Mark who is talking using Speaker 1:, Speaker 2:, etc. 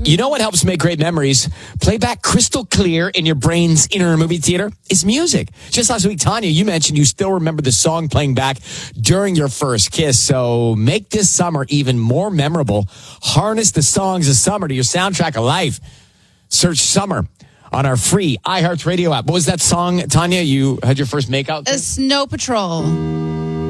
Speaker 1: You know what helps make great memories? Play back crystal clear in your brain's inner movie theater is music. Just last week, Tanya, you mentioned you still remember the song playing back during your first kiss. So make this summer even more memorable. Harness the songs of summer to your soundtrack of life. Search Summer on our free iHeartRadio app. What was that song, Tanya? You had your first makeout?
Speaker 2: Snow Patrol.